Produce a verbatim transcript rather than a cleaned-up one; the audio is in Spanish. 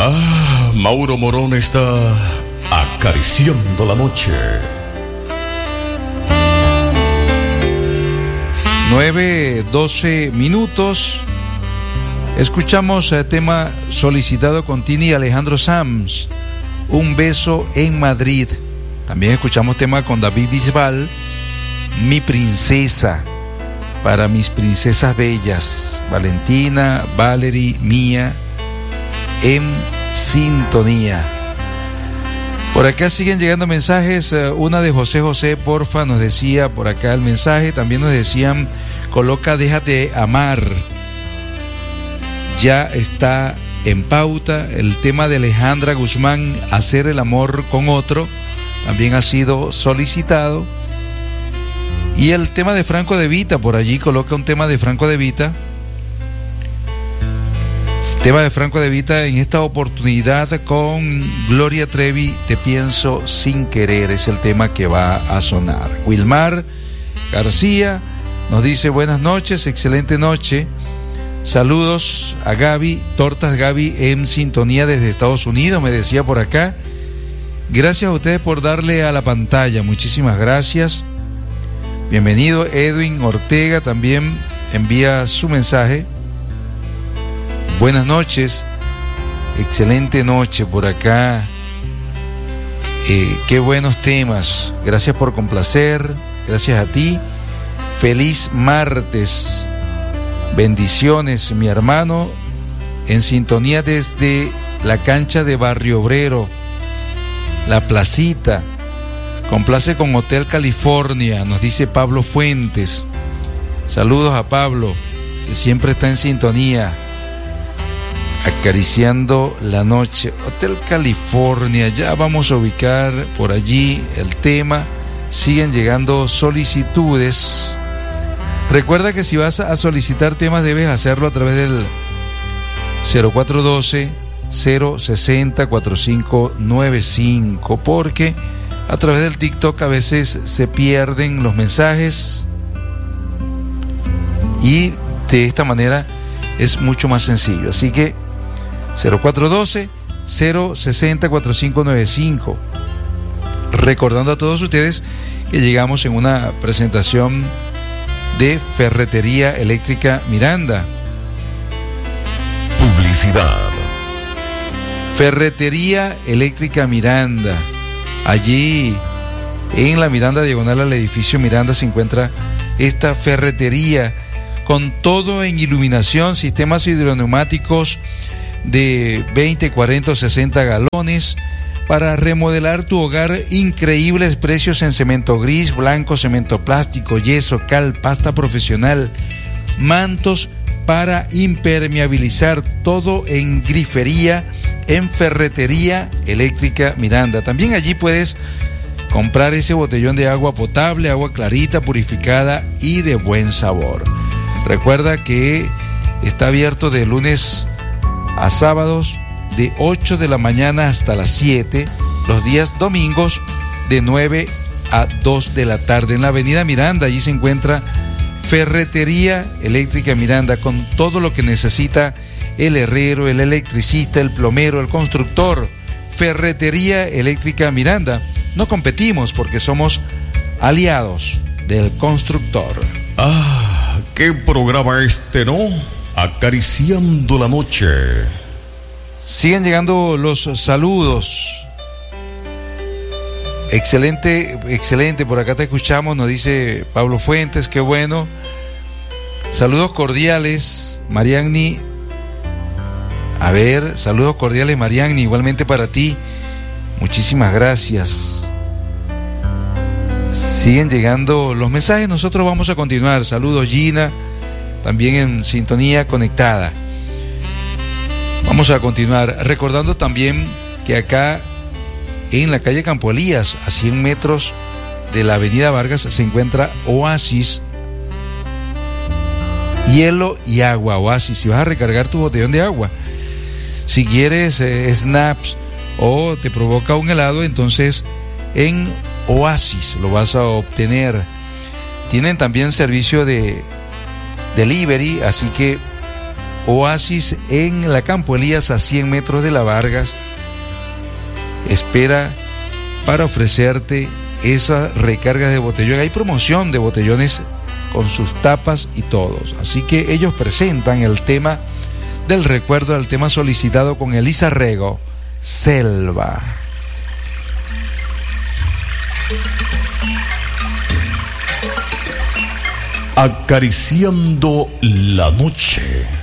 Ah, Mauro Morón está acariciando la noche. nueve, doce minutos. Escuchamos el tema solicitado con Tini y Alejandro Sanz, Un beso en Madrid. También escuchamos tema con David Bisbal, Mi princesa, para mis princesas bellas, Valentina, Valerie, Mía, en sintonía. Por acá siguen llegando mensajes. Una de José José, porfa, nos decía por acá el mensaje. También nos decían, coloca Déjate amar. Ya está en pauta. El tema de Alejandra Guzmán, Hacer el amor con otro, también ha sido solicitado. Y el tema de Franco De Vita, por allí coloca un tema de Franco De Vita. Tema de Franco De Vita en esta oportunidad con Gloria Trevi, Te pienso sin querer, es el tema que va a sonar. Wilmar García nos dice buenas noches, excelente noche. Saludos a Gaby, Tortas Gaby en sintonía desde Estados Unidos, me decía por acá. Gracias a ustedes por darle a la pantalla, muchísimas gracias. Bienvenido. Edwin Ortega también envía su mensaje. Buenas noches, excelente noche por acá. Eh, qué buenos temas. Gracias por complacer. Gracias a ti. Feliz martes. Bendiciones, mi hermano. En sintonía desde la cancha de Barrio Obrero, la placita. Complace con Hotel California, nos dice Pablo Fuentes. Saludos a Pablo, que siempre está en sintonía. Acariciando la noche, Hotel California, ya vamos a ubicar por allí el tema. Siguen llegando solicitudes. Recuerda que si vas a solicitar temas debes hacerlo a través del cero cuatro uno dos, cero seis cero, cuatro cinco nueve cinco, porque a través del TikTok a veces se pierden los mensajes y de esta manera es mucho más sencillo. Así que cero cuatro uno dos, cero seis cero, cuatro cinco nueve cinco. Recordando a todos ustedes que llegamos en una presentación de Ferretería Eléctrica Miranda. Publicidad. Ferretería Eléctrica Miranda. Allí en la Miranda, diagonal al edificio Miranda, se encuentra esta ferretería con todo en iluminación, sistemas hidroneumáticos de veinte, cuarenta o sesenta galones para remodelar tu hogar. Increíbles precios en cemento gris, blanco, cemento plástico, yeso, cal, pasta profesional, mantos para impermeabilizar, todo en grifería en Ferretería Eléctrica Miranda. También allí puedes comprar ese botellón de agua potable, agua clarita, purificada y de buen sabor. Recuerda que está abierto de lunes a sábados de ocho de la mañana hasta las siete, los días domingos de nueve a dos de la tarde en la avenida Miranda. Allí se encuentra Ferretería Eléctrica Miranda con todo lo que necesita el herrero, el electricista, el plomero, el constructor. Ferretería Eléctrica Miranda. No competimos porque somos aliados del constructor. Ah, qué programa este, ¿no? Acariciando la noche. Siguen llegando los saludos. Excelente, excelente, por acá te escuchamos, nos dice Pablo Fuentes, qué bueno. Saludos cordiales, Mariagni. A ver, saludos cordiales, Mariagni, igualmente para ti. Muchísimas gracias. Siguen llegando los mensajes, nosotros vamos a continuar. Saludos, Gina, también en sintonía conectada. Vamos a continuar recordando también que acá en la calle Campo Elías, a cien metros de la avenida Vargas, se encuentra Oasis Hielo y Agua. Oasis, si vas a recargar tu botellón de agua, si quieres eh, snaps o te provoca un helado, entonces en Oasis lo vas a obtener. Tienen también servicio de delivery, así que Oasis en la Campo Elías, a cien metros de la Vargas, espera para ofrecerte esas recargas de botellón. Hay promoción de botellones con sus tapas y todos. Así que ellos presentan el tema del recuerdo, del tema solicitado con Elisa Rego, Selva. Acariciando la noche.